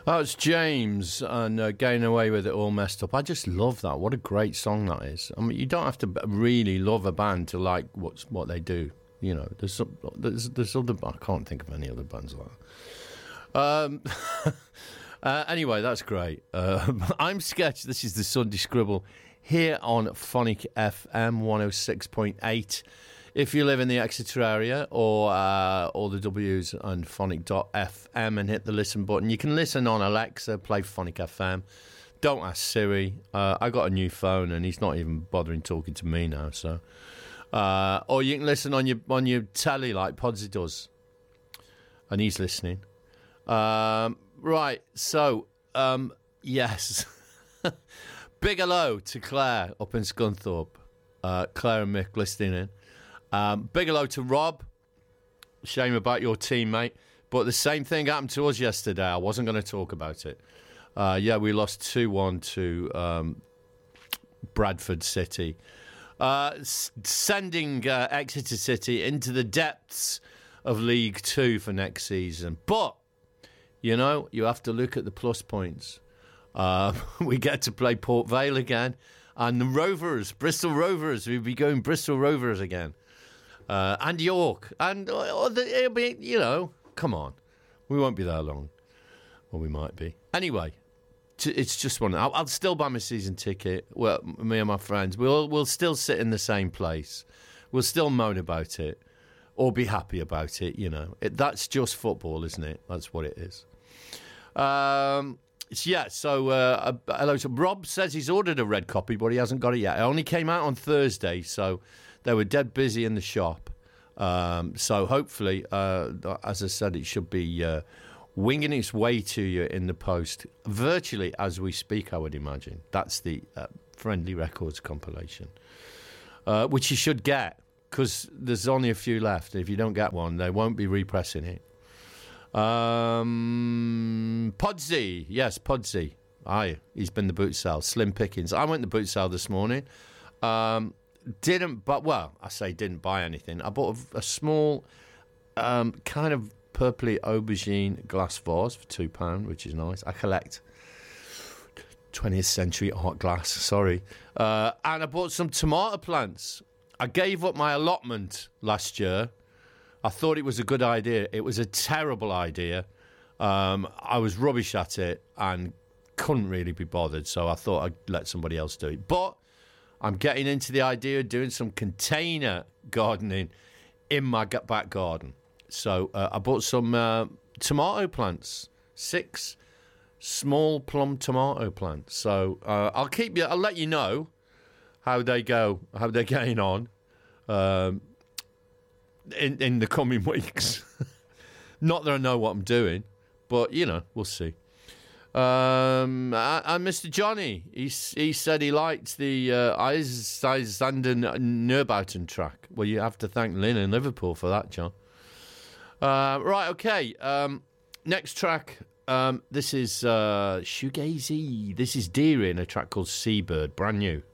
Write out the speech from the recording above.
That was James and Getting Away With It All Messed Up. I just love that. What a great song that is. I mean, you don't have to really love a band to like what they do. You know, there's other. I can't think of any other bands like that. Anyway, that's great. I'm Sketch. This is the Sunday Scribble here on Phonic FM 106.8. If you live in the Exeter area or all the W's on phonic.fm and hit the listen button, you can listen on Alexa, play Phonic FM. Don't ask Siri. I got a new phone and he's not even bothering talking to me now. So, or you can listen on your telly like Podsy does, and he's listening. Right. So, yes. Big hello to Claire up in Scunthorpe. Claire and Mick listening in. Big hello to Rob. Shame about your team, mate. But the same thing happened to us yesterday. I wasn't going to talk about it. We lost 2-1 to Bradford City. Sending Exeter City into the depths of League Two for next season. But, you know, you have to look at the plus points. We get to play Port Vale again. And the Rovers, Bristol Rovers, we'll be going Bristol Rovers again. And York. And it'll be, you know, come on. We won't be there long. Or we might be. Anyway, it's just one. I'll still buy my season ticket. Well, me and my friends. We'll still sit in the same place. We'll still moan about it. Or be happy about it, you know. That's just football, isn't it? That's what it is. Hello. So Rob says he's ordered a red copy, but he hasn't got it yet. It only came out on Thursday, so they were dead busy in the shop. So hopefully, as I said, it should be winging its way to you in the post virtually as we speak, I would imagine. That's the Friendly Records compilation, which you should get, because there's only a few left. If you don't get one, they won't be repressing it. Podsy. Yes, Podsy. Aye, he's been the boot sale. Slim pickings. I went to the boot sale this morning. Didn't buy anything. I bought a small kind of purpley aubergine glass vase for £2, which is nice. I collect 20th century art glass, sorry. And I bought some tomato plants. I gave up my allotment last year. I thought it was a good idea. It was a terrible idea. I was rubbish at it and couldn't really be bothered, so I thought I'd let somebody else do it. But I'm getting into the idea of doing some container gardening in my back garden. So I bought some tomato plants, 6 small plum tomato plants. So I'll let you know how they go, how they're getting on in the coming weeks. Not that I know what I'm doing, but, you know, we'll see. And Mr. Johnny, he said he liked the Eisenden Neubauten track. Well, you have to thank Lynn in Liverpool for that, John. Right, okay. Next track, this is Shoegazy. This is Deering, a track called Seabird, brand new.